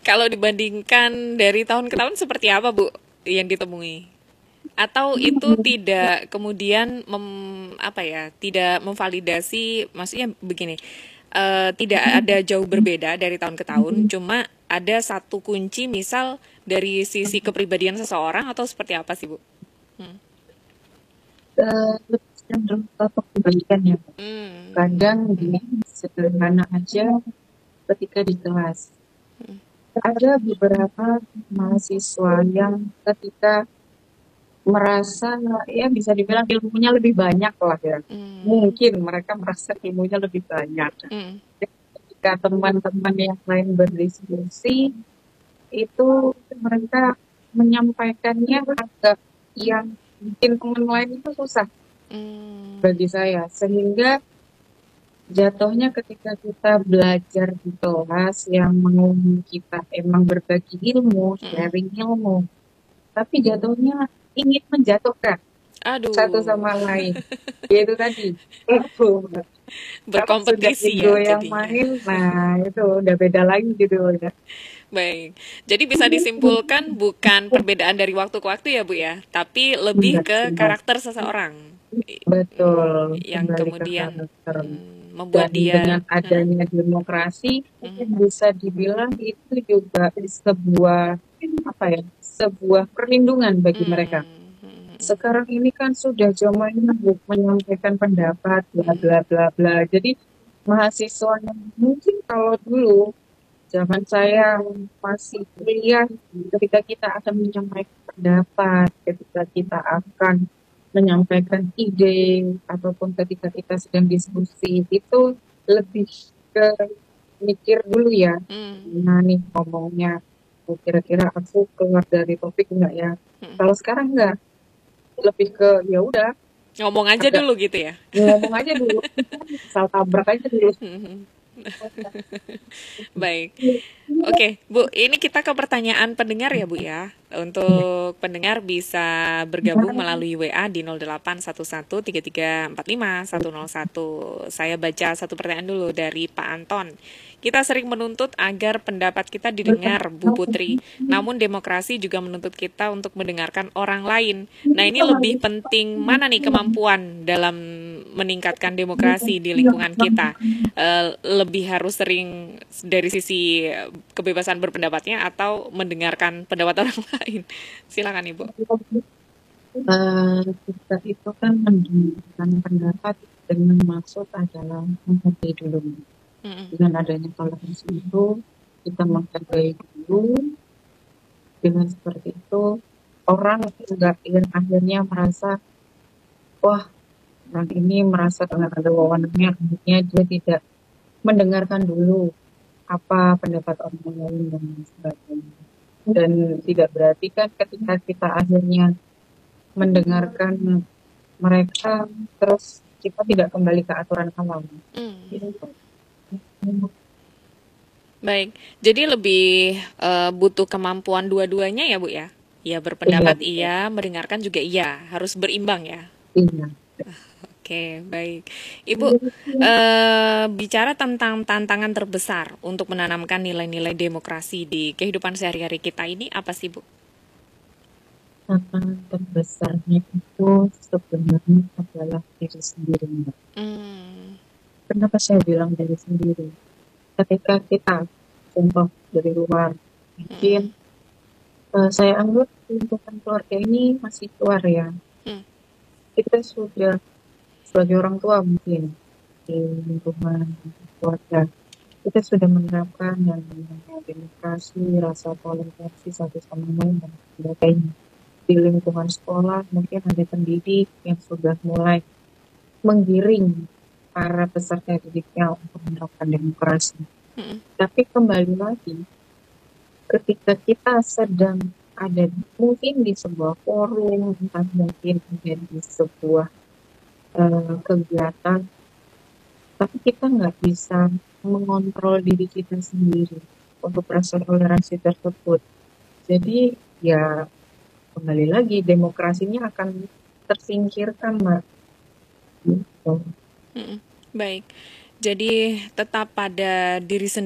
Kalau dibandingkan dari tahun ke tahun seperti apa, Bu, yang ditemui? Atau itu tidak kemudian apa ya, tidak memvalidasi, maksudnya begini, tidak ada jauh berbeda dari tahun ke tahun, cuma ada satu kunci misal dari sisi kepribadian seseorang atau seperti apa sih, Bu? Hmm. Lebih cenderung ke kebalikan ya. Hmm. Kadang gini, sederhana aja ketika di kelas. Ada beberapa mahasiswa yang ketika merasa ya bisa dibilang ilmunya lebih banyak lah ya. Hmm. Mungkin mereka merasa ilmunya lebih banyak. Hmm. Ketika teman-teman yang lain berdiskusi, itu mereka menyampaikannya agak yang mungkin teman lain itu susah Hmm. bagi saya. Sehingga jatuhnya ketika kita belajar di kelas yang mau kita emang berbagi ilmu, Hmm. sharing ilmu, tapi jatuhnya ingin menjatuhkan satu Aduh, sama lain. Yaitu tadi, ego. Kalau sudah berkompetisi ego ya yang jadinya. main, nah itu udah beda lagi gitu ya. Baik, jadi bisa disimpulkan bukan perbedaan dari waktu ke waktu ya, Bu ya, tapi lebih Enggak, ke enggak. karakter seseorang Betul, yang kembali ke kemudian karakter. membuat Dan dia dengan adanya demokrasi, mhm, bisa dibilang itu juga sebuah apa ya, sebuah perlindungan bagi mereka. Sekarang ini kan sudah zamannya menyampaikan pendapat, bla mhm, bla bla bla. Jadi mahasiswa yang mungkin kalau dulu zaman saya masih kuliah, ketika kita akan menyampaikan pendapat, ketika kita akan menyampaikan ide, ataupun ketika kita sedang diskusi, itu lebih ke mikir dulu ya. mhm, Nah nih ngomongnya, oh, kira-kira aku keluar dari topik enggak ya? mhm. Kalau sekarang enggak, lebih ke ya udah Ngomong aja agak dulu gitu ya. ngomong aja dulu, asal tabrak aja dulu. Baik. Oke, Bu, ini kita ke pertanyaan pendengar ya, Bu ya. Untuk pendengar bisa bergabung melalui WA di 08113345 101. Saya baca satu pertanyaan dulu dari Pak Anton. Kita sering menuntut agar pendapat kita didengar, Bu Putri. Namun demokrasi juga menuntut kita untuk mendengarkan orang lain. Nah, ini lebih penting mana nih kemampuan dalam meningkatkan demokrasi di lingkungan kita? Lebih harus sering dari sisi kebebasan berpendapatnya atau mendengarkan pendapat orang lain. Silakan Ibu. Kita itu kan mendengarkan pendapat dengan maksud adalah menghargai dulu. Mm-mm. Dengan adanya toleransi itu, kita menghargai dulu. Dengan seperti itu, orang juga yang akhirnya merasa, wah, orang ini merasa dengan ada wewenangnya, akhirnya dia tidak mendengarkan dulu apa pendapat orang lain dan lain sebagainya. Dan tidak berarti kan ketika kita akhirnya mendengarkan mereka, terus kita tidak kembali ke aturan awal. Mm. Gitu. Baik, jadi lebih butuh kemampuan dua-duanya ya Bu ya? Ya Iya, berpendapat iya, mendengarkan juga iya, harus berimbang ya. iya. Oke, baik. Ibu, bicara tentang tantangan terbesar untuk menanamkan nilai-nilai demokrasi di kehidupan sehari-hari kita ini apa sih Bu? Tantangan terbesarnya itu sebenarnya adalah diri sendiri. Hmm, Kenapa saya bilang diri sendiri? Ketika kita contoh dari luar, mungkin mm, saya anggap lingkungan keluarga ini masih keluar ya. mm, Kita sudah sebagai orang tua mungkin di lingkungan keluarga, kita sudah menerapkan yang namanya demokrasi, rasa toleransi satu sama lain dan sebagainya. Di lingkungan sekolah mungkin ada pendidik yang sudah mulai menggiring para peserta didiknya untuk menerapkan demokrasi. mm, Tapi kembali lagi, ketika kita sedang ada mungkin di sebuah forum, entah mungkin ada di sebuah kegiatan, tapi kita nggak bisa mengontrol diri kita sendiri untuk rasa toleransi tersebut. Jadi ya kembali lagi demokrasinya akan tersingkirkan, Mbak. Gitu. mm. Baik, jadi tetap pada diri sendiri.